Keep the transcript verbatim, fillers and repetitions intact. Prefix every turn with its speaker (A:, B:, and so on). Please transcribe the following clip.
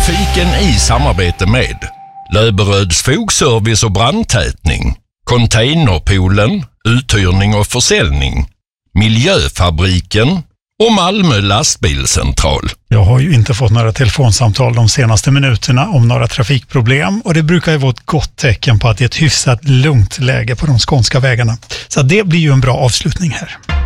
A: Trafiken i samarbete med Löberöds fogservice och brandtätning, Containerpoolen, uthyrning och försäljning, Miljöfabriken och Malmö lastbilscentral.
B: Jag har ju inte fått några telefonsamtal de senaste minuterna om några trafikproblem, och det brukar ju vara ett gott tecken på att det är ett hyfsat lugnt läge på de skånska vägarna. Så det blir ju en bra avslutning här.